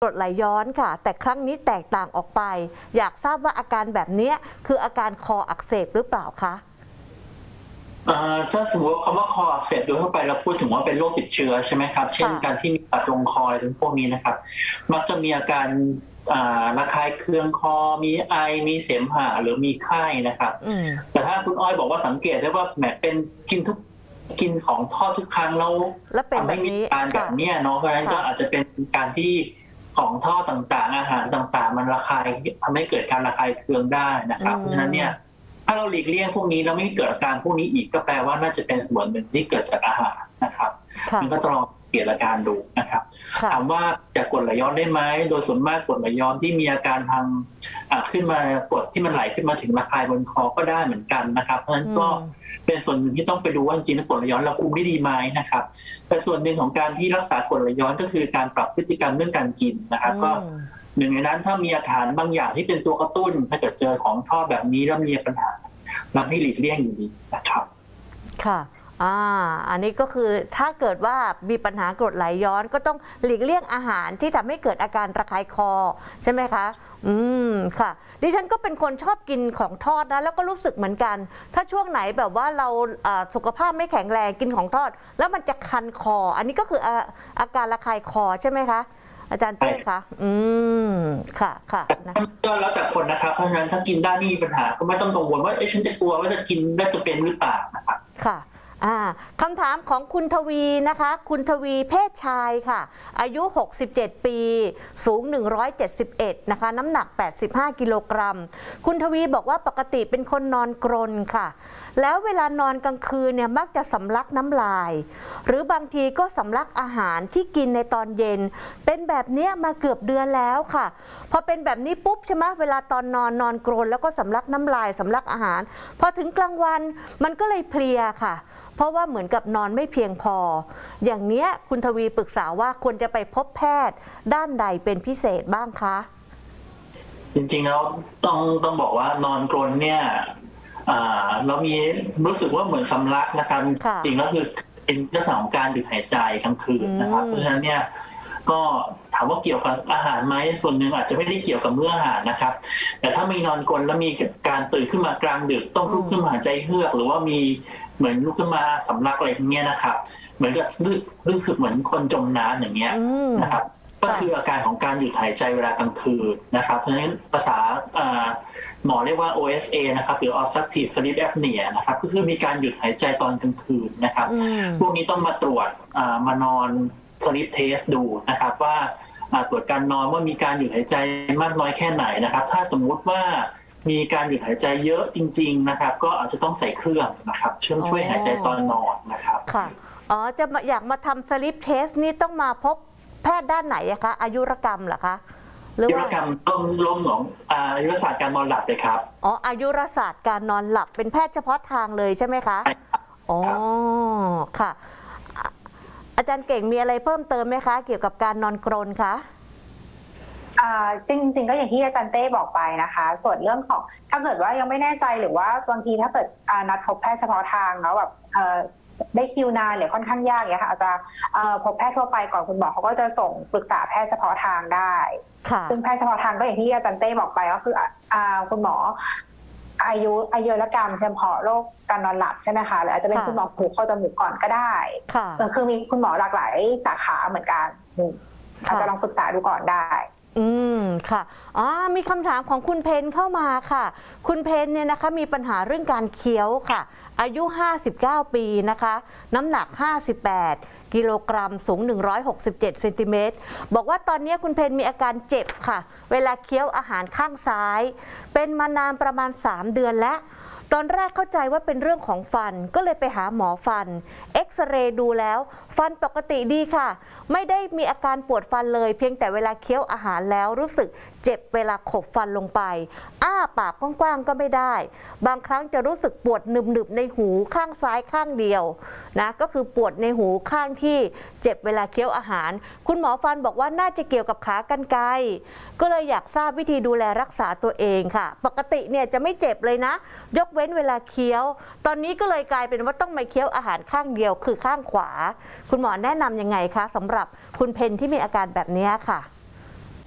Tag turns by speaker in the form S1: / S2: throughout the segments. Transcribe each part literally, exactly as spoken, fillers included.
S1: กรดไหลย้อนค่ะแต่ครั้งนี้แตกต่างออกไปอยากทราบว่าอาการแบบนี้คืออาการคออักเสบหรือเปล่าคะ
S2: ถ้าสมมติว่าคำว่าคออักเสบโดยทั่วไปเราพูดถึงว่าเป็นโรคติดเชื้อใช่ไหมครับเช่นการที่มีปัดลงคออะไรพวกนี้นะครับมักจะมีอาการระคายเคืองคอมีไอมีเสมหะหรือมีไข้นะครับแต่ถ้าคุณอ้อยบอกว่าสังเกตได้ว่าแหมเป็นกินทุกกินของทอดทุกครั้งแล้วทำให้มีอาการแบบนี้เนาะเพราะฉะนั้นก็อาจจะเป็นการที่ของทอดต่างๆอาหารต่างๆมันระคายทำให้เกิดการระคายเคืองได้นะครับเพราะฉะนั้นเนี่ยถ้าเราหลีกเลี่ยงพวกนี้แล้วไม่เกิดอาการพวกนี้อีกก็แปลว่าน่าจะเป็นส่วนหนึ่งที่เกิดจากอาหารนะครับมันก็ต้องลองเปลี่ยนอาการดูนะครับถามว่าจะกรดไหลย้อนได้ไหมโดยส่วนมากกรดไหลย้อนที่มีอาการทางขึ้นมากรดที่มันไหลขึ้นมาถึงระคายบนคอก็ได้เหมือนกันนะครับเพราะฉะนั้นก็เป็นส่วนหนึ่งที่ต้องไปดูว่าจริงๆกรดไหลย้อนเราคุมได้ดีไหมนะครับแต่ส่วนหนึ่งของการที่รักษากรดไหลย้อนก็คือการปรับพฤติกรรมเรื่องการกินนะครับก็หนึ่งในนั้นถ้ามีอาหารบางอย่างที่เป็นตัวกระตุ้นถ้าเกิดเจอของทอดแบบนี้แล้วมีปัญหาเราให้หลีกเลี่ยงอยู่ดีนะครับ
S1: ค่ะอ่าอันนี้ก็คือถ้าเกิดว่ามีปัญหากรดไหลย้อนก็ต้องหลีกเลี่ยงอาหารที่ทำให้เกิดอาการระคายคอใช่ไหมคะอืมค่ะดิฉันก็เป็นคนชอบกินของทอดนะแล้วก็รู้สึกเหมือนกันถ้าช่วงไหนแบบว่าเราสุขภาพไม่แข็งแรงกินของทอดแล้วมันจะคันคออันนี้ก็คืออาอาการระคายคอใช่ไหมคะอาจารย์เต้คะอืมค่ะค่ะ
S2: ก็แล้วแต่คนนะครับเพราะฉะนั้นถ้ากินได้ไม่มีปัญหาก็ไม่ต้องกังวลว่าเอ๊ะฉันจะกลัวว่าจะกินแล้วจะเป็นหรือเปล่านะครับ
S1: ค่ะอ่าคำถามของคุณทวีนะคะคุณทวีเพศชายค่ะอายุหกสิบเจ็ดปีสูงหนึ่งร้อยเจ็ดสิบเอ็ดนะคะน้ำหนักแปดสิบห้ากิโลกรัมคุณทวีบอกว่าปกติเป็นคนนอนกรนค่ะแล้วเวลานอนกลางคืนเนี่ยมักจะสำลักน้ำลายหรือบางทีก็สำลักอาหารที่กินในตอนเย็นเป็นแบบนี้มาเกือบเดือนแล้วค่ะพอเป็นแบบนี้ปุ๊บใช่ไหมเวลาตอนนอนนอนกรนแล้วก็สำลักน้ำลายสำลักอาหารพอถึงกลางวันมันก็เลยเพลียค่ะเพราะว่าเหมือนกับนอนไม่เพียงพออย่างเนี้ยคุณทวีปรึกษาว่าควรจะไปพบแพทย์ด้านใดเป็นพิเศษบ้างคะ
S2: จริงๆแล้วต้องต้องบอกว่านอนกรนเนี่ยเรามีรู้สึกว่าเหมือนสำลักนะครับจริงแล้วคือเป็นลักษณะของการหยุดหายใจกลางคืนนะครับเพราะฉะนั้นเนี่ยก็ถามว่าเกี่ยวกับอาหารไหมส่วนหนึ่งอาจจะไม่ได้เกี่ยวกับเรื่องอาหารนะครับแต่ถ้ามีนอนกรนแล้วมีการตื่นขึ้นมากลางดึกต้องลุกขึ้นมาหายใจเฮือกหรือว่ามีเหมือนลุกขึ้นมาสำลักอะไรอย่างเงี้ยนะครับเหมือนกับรู้สึกเหมือนคนจมน้ำอย่างเงี้ยนะครับก็คืออาการของการหยุดหายใจเวลากลางคืนนะครับเพราะฉะนั้นภาษาหมอเรียกว่า โอ เอส เอ นะครับหรือ obstructive sleep apnea นะครับก็คือมีการหยุดหายใจตอนกลางคืนนะครับพวกนี้ต้องมาตรวจมานอน sleep test ดูนะครับว่าตรวจการนอนว่ามีการหยุดหายใจมากน้อยแค่ไหนนะครับถ้าสมมุติว่ามีการหยุดหายใจเยอะจริงๆนะครับก็อาจจะต้องใส่เครื่องนะครับช่วยช่วยหายใจตอนนอนนะครับ
S1: ค่ะอ๋อจะอยากมาทำ sleep test นี่ต้องมาพบแพทย์ด้านไหนอะคะอายุรกรรมเหรอคะ
S2: หรือว่าอายุรกรรมต้มลมของอายุรศาสตร์การนอนหลับเลยครับ
S1: อ๋ออายุรศาสตร์การนอนหลับเป็นแพทย์เฉพาะทางเลยใช่ไหมคะใช่ครับอ๋อค่ะอาจารย์เก่งมีอะไรเพิ่มเติมไหมคะเกี่ยวกับการนอนกรนคะ
S3: จริงๆก็อย่างที่อาจารย์เต้บอกไปนะคะส่วนเรื่องของถ้าเกิดว่ายังไม่แน่ใจหรือว่าบางทีถ้าเกิดนัดพบแพทย์เฉพาะทางแล้วแบบได้คิวนานหรือค่อนข้างยากเนี่ยค่ะอาจจะพบแพทย์ทั่วไปก่อนคุณหมอเขาก็จะส่งปรึกษาแพทย์เฉพาะทางได้ซึ่งแพทย์เฉพาะทางก็อย่างที่อาจารย์เต้บอกไปก็คือคุณหมออายุอายุรกรรมเฉพาะโรคการนอนหลับใช่ไหมคะหรืออาจจะเป็นคุณหมอหูคอจมูกก่อนก็ได้คือมีคุณหมอหลากหลายสาขาเหมือนกันอาจจะลองปรึกษาดูก่อนได้
S1: อืมค่ะอ๋อมีคำถามของคุณเพนเข้ามาค่ะคุณเพนเนี่ยนะคะมีปัญหาเรื่องการเคี้ยวค่ะอายุห้าสิบเก้าปีนะคะน้ำหนักห้าสิบแปดกิโลกรัมสูงหนึ่งร้อยหกสิบเจ็ดเซนติเมตรบอกว่าตอนนี้คุณเพนมีอาการเจ็บค่ะเวลาเคี้ยวอาหารข้างซ้ายเป็นมานานประมาณสามเดือนแล้วตอนแรกเข้าใจว่าเป็นเรื่องของฟันก็เลยไปหาหมอฟันเอ็กซเรย์ดูแล้วฟันปกติดีค่ะไม่ได้มีอาการปวดฟันเลยเพียงแต่เวลาเคี้ยวอาหารแล้วรู้สึกเจ็บเวลาขบฟันลงไปอ้าปากกว้างๆก็ไม่ได้บางครั้งจะรู้สึกปวดหนึบๆในหูข้างซ้ายข้างเดียวนะก็คือปวดในหูข้างที่เจ็บเวลาเคี้ยวอาหารคุณหมอฟันบอกว่าน่าจะเกี่ยวกับขากรรไกรก็เลยอยากทราบวิธีดูแลรักษาตัวเองค่ะปกติเนี่ยจะไม่เจ็บเลยนะยกเว้นเวลาเคี้ยวตอนนี้ก็เลยกลายเป็นว่าต้องมาเคี้ยวอาหารข้างเดียวคือข้างขวาคุณหมอแนะนำยังไงคะสำหรับคุณเพนที่มีอาการแบบนี้ค่ะ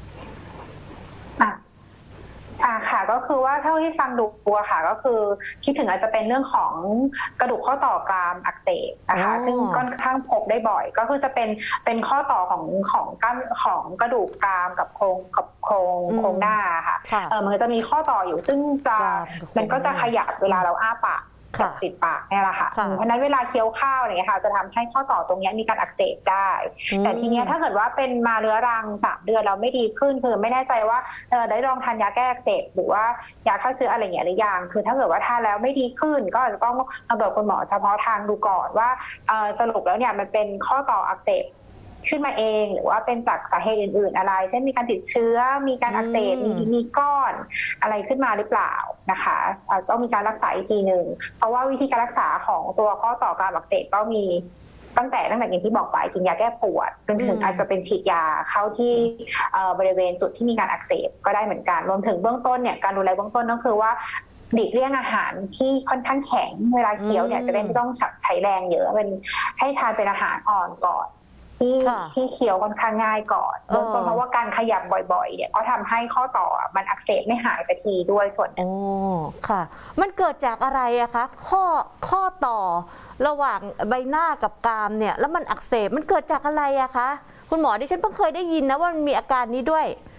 S3: อ่ะอ่าค่ะก็คือว่าเท่าที่ฟังดูอะค่ะก็คือคิดถึงอาจจะเป็นเรื่องของกระดูกข้อต่อกรามอักเสบนะคะ
S1: อ๋อ
S3: ซึ่งค่อนข้างพบได้บ่อย ก็คือจะเป็นเป็นข้อต่อของของกล้ามของกระดูกกรามกับโครงกับโครง
S1: อืม
S3: โครงหน้าค่ะ
S1: ค่ะ
S3: เออมันก็จะมีข้อต่ออยู่ซึ่งจะ
S1: กรามกับโครง
S3: มันก็จะขยับเวลาเราอ้าปาก
S1: ค่ะ
S3: กับปิดปากเนี่ยแหละค่ะ
S1: ค่ะ
S3: เพราะฉะนั้นเวลาเคี้ยวข้าวอะไรเงี้ยค่ะจะทำให้ข้อต่อตรงเนี้ยมีการอักเสบได้
S1: อืม
S3: แต่ทีเนี้ยถ้าเกิดว่าเป็นมาเรื้อรังสามเดือนเราไม่ดีขึ้นคือไม่แน่ใจว่าเออได้ลองทานยาแก้อักเสบหรือว่ายาฆ่าเชื้ออะไรอย่างเงี้ยหรือยังคือถ้าเกิดว่าทานแล้วไม่ดีขึ้นก็อาจจะต้องมาตรวจคุณหมอเฉพาะทางดูก่อนว่าเออสรุปแล้วเนี่ยมันเป็นข้อต่ออักเสบขึ้นมาเองหรือว่าเป็นจากสาเหตุอื่นๆอะไรเช่นมีการติดเชื้อมีการอักเสบ
S1: อื
S3: มี
S1: ม
S3: มีก้อนอะไรขึ้นมาหรือเปล่านะคะอาจจะต้องมีการรักษาอีกทีหนึ่งเพราะว่าวิธีการรักษาของตัวข้อต่อกรามอักเสบก็มีตั้งแต่ตั้งแต่อย่างที่บอกไปกินยาแก้ปวดจนถึงอาจจะเป็นฉีดยาเข้าที่เอ่อบริเวณจุดที่มีการอักเสบก็ได้เหมือนกันรวมถึงเบื้องต้นเนี่ยการดูแลเบื้องต้นก็คือว่าหลีกเลี่ยงอาหารที่ค่อนข้างแข็งเวลาเคี้ยวเนี่ยจะได้ไม่ต้องใช้แรงเยอะเป็นให้ทานเป็นอาหารอ่อนก่อนที่
S1: ค่ะ
S3: ที่เคี้ยวค่อนข้างง่ายก่อน
S1: เออ
S3: เบื้องต้นเพราะว่าการขยับบ่อยๆเนี่ยก็ทำให้ข้อต่อมันอักเสบไม่หายสักทีด้วยส่วนหนึ่ง
S1: โอ้ค่ะ มันเกิดจากอะไรอะคะ ข้อข้อต่อระหว่างใบหน้ากับกรามเนี่ย แล้วมันอักเสบมันเกิดจากอะไรอะคะ คุณหมอดิฉันเพิ่งเคยได้ยินนะว่ามันมีอาการนี้ด้วย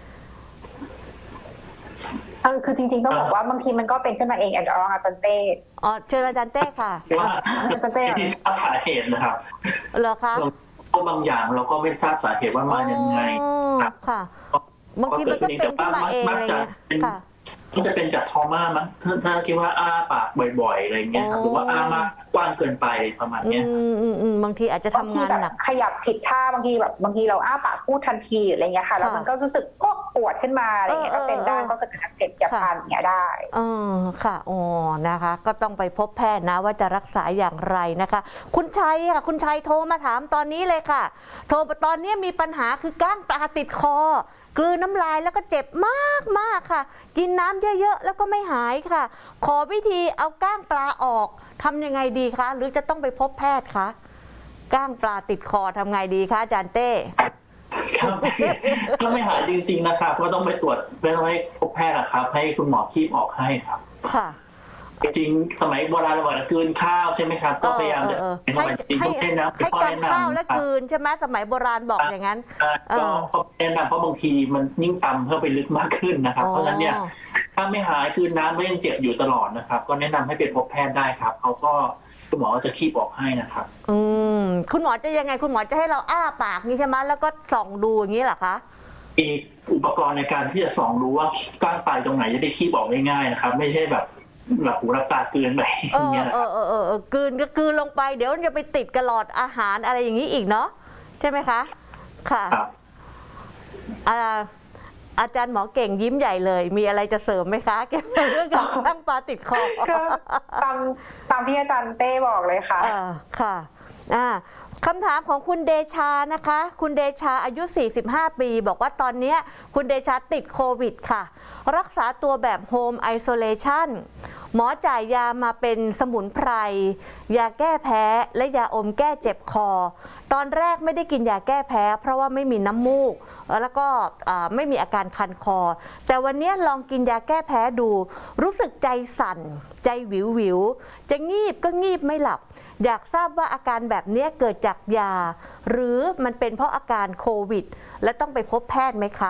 S3: เออคือจริงๆต้องบอกว่าบางทีมันก็เป็นขึ้นมาเองอาจจะลองอาจารย์เต้
S1: อ๋อเชิญอาจารย์เต้ค่ะ
S2: ว่า
S3: อาจารย์เต้
S2: ไม่ได้ทราบสาเหตุนะครับ
S1: เหรอคะ
S2: เพราะบางอย่างเราก็ไม่ทราบสาเหตุว่ามายังไง
S1: อ๋อ
S2: ครับ
S1: ค่ะ บางทีมันก็เป็นขึ้นมาเองอะไรเงี้ยค่ะ
S2: มันจะเป็นจากทอม่ามั้งถ้าถ้าคิดว่าอ้าปากบ่อยๆอะไรเงี้ยครับ
S1: อ๋อ
S2: หรือว่าอ้ามากกว้างเกินไปประมาณ
S1: อื
S2: เนี้ย
S1: มอืมอืมบางทีอาจจะ
S3: บาง
S1: ทำ
S3: ที
S1: งาน
S3: แบบ
S1: หนัก
S3: ขยับผิดท่าบางทีแบบบางทีเราอ้าปากพูดทันทีอะไรเงี้ยค่ะแล้วมันก็รู้สึกก็ปวดขึ้นมาอะไรเงี้ย
S1: เอ
S3: ก็
S1: อเออ
S3: เป็นได้
S1: เออ
S3: ก็เกิดการอักเสบเฉียบพลันอย่างเงี้ยได้
S1: เออค่ะอ๋อนะคะ ก็ต้องไปพบแพทย์นะว่าจะรักษาอย่างไรนะคะ คุณชัยค่ะ คุณชัยโทรมาถามตอนนี้เลยค่ะ โทรตอนนี้มีปัญหาคือก้างปลาติดคอกลืนน้ำลายแล้วก็เจ็บมากมากค่ะ กินน้ำเยอะๆแล้วก็ไม่หายค่ะ ขอวิธีเอาก้างปลาออกทำยังไงดีคะหรือจะต้องไปพบแพทย์คะก้างปลาติดคอทำไงดีคะอาจารย์เต้
S2: ถ้าไม่ถ้าไม่หายจริงๆนะครับก็ต้องไปตรวจเพื่อให้พบแพทย์นะครับ ให้คุณหมอคีบออกให้ครับ
S1: ค่ะ
S2: จริงๆสมัยโบราณเราบอกนะกลืนข้าวใช่ไหมครับ ก็พยายามจะ
S1: เออเออ
S2: เป็น
S1: ให้
S2: วันจริง
S1: ให้
S2: ก็แนะนำ
S1: ให้
S2: ข้อก
S1: ำ
S2: แนะ
S1: ข้าวน
S2: ำ
S1: และ
S2: ครับ
S1: กลืนใช่ไหมสมัยโบราณบอกอย่างนั้น
S2: อ่า
S1: เอ
S2: ก็
S1: อ
S2: ก็แนะนำเพราะบางทีมันยิ่งตำเพิ่มไปลึกมากขึ้นนะครับ
S1: อ๋อ
S2: เพราะฉะนั้นเนี่ยถ้าไม่หายคือน้ำก็ยังเจ็บอยู่ตลอดนะครับ ก็แนะนำให้ไปพบแพทย์ได้ครับเขาก็คุณหมอจะคีบออกให้นะครับ
S1: อืมคุณหมอจะยังไงคุณหมอจะให้เราอ้าปากนี้ใช่ไหมแล้วก็ส่องดูอย่างนี้เหรอคะ
S2: มีอุปกรณ์ในการที่จะส่องรู้ว่ากล้างปลายตรงไหนจะได้คีบออกง่ายๆนะครับ ไม่ใช่แบบหลับหูหลับตาเกินไปอ
S1: เอย่าง
S2: เงี้
S1: อย
S2: นะ
S1: เอ
S2: ครับ
S1: อเออเออเออกลืนก็กลืนลงไปเดี๋ยวมันจะไปติดกระหลอดอาหารอะไรอย่างนี้อีกเนาะใช่ไหมคะค่ะ
S2: ครับ
S1: อ่าอาจารย์หมอเก่งยิ้มใหญ่เลย มีอะไรจะเสริมไหมคะเกี่ยวกับเรื่องการตั้งปลาติดคอ
S3: ก็ตามตามที่อาจารย์เต้บอกเลยค่ะ
S1: อ่าค่ะอ่าคำถามของคุณเดชานะคะ คุณเดชาอายุ สี่สิบห้า ปี บอกว่าตอนนี้คุณเดชาติดโควิดค่ะ รักษาตัวแบบโฮมไอโซเลชันหมอจ่ายยามาเป็นสมุนไพร ยาแก้แพ้และยาอมแก้เจ็บคอ ตอนแรกไม่ได้กินยาแก้แพ้ เพราะว่าไม่มีน้ำมูก แล้วก็อ่าไม่มีอาการคันคอ แต่วันนี้ลองกินยาแก้แพ้ดู รู้สึกใจสั่น ใจวิววิวๆจะงีบก็งีบไม่หลับ อยากทราบว่าอาการแบบนี้เกิดจากยา หรือมันเป็นเพราะอาการโควิด และต้องไปพบแพทย์ไหมคะ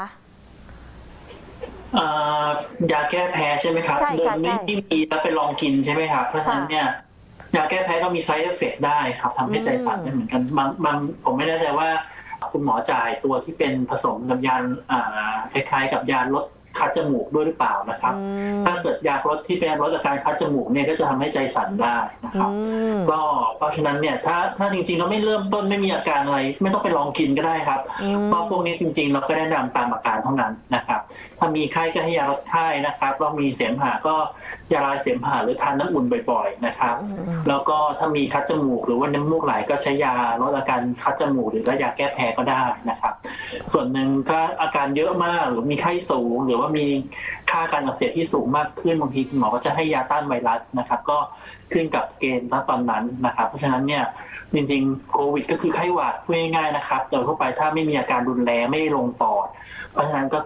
S2: อ่ายาแก้แพ้ใช่ไหมครับ
S1: ใช่
S2: เดิ
S1: ค่ะ
S2: ม
S1: ใช่
S2: ไม่ไม่มีแล้วไปลองกินใช่ไหมครับ เพราะฉะนั้นเนี่ยยาแก้แพ้ก็มี side effect ได้ครับทำให้ใจสั่นได้เหมือนกันบางบางผมไม่แน่ใจว่าคุณหมอจ่ายตัวที่เป็นผสมกับยาอ่าคล้ายๆกับยาลดคัดจมูกด้วยหรือเปล่านะครับ
S1: อืม
S2: ถ้าเกิดยาลดที่เป็นลดอาการคัดจมูกเนี่ยก็จะทำให้ใจสั่นได้นะครับ
S1: อืม
S2: ก็เพราะฉะนั้นเนี่ยถ้าถ้าจริงๆเราไม่เริ่มต้นไม่มีอาการอะไร ไม่ต้องไปลองกินก็ได้ครับ
S1: อืม
S2: เพราะพวกนี้จริงๆ เราก็แนะนำตามอาการเท่านั้นนะครับ ถ้ามีไข้ก็ให้ยาลดไข้นะครับเรามีเสมหะก็ยาลายเสมหะหรือทานน้ำอุ่นบ่อยๆนะครับ แล้วก็ถ้ามีคัดจมูกหรือว่าน้ำมูกไหลก็ใช้ยาลดอาการคัดจมูกหรือก็ยาแก้แพ้ก็ได้นะครับ ส่วนหนึ่งก็อาการเยอะมากหรือมีไข้สูง หรือว่ามีค่าการอักเสบที่สูงมากขึ้นบางทีคุณหมอก็จะให้ยาต้านไวรัสนะครับ ก็ขึ้นกับเกณฑ์ณตอนนั้นนะครับ เพราะฉะนั้นเนี่ยจริงๆโควิดก็คือไข้หวัดพูดง่ายๆนะครับโดยทั่วไปถ้าไม่มีอาการรุนแรงไม่ลงปอดเพราะฉะนั้นก็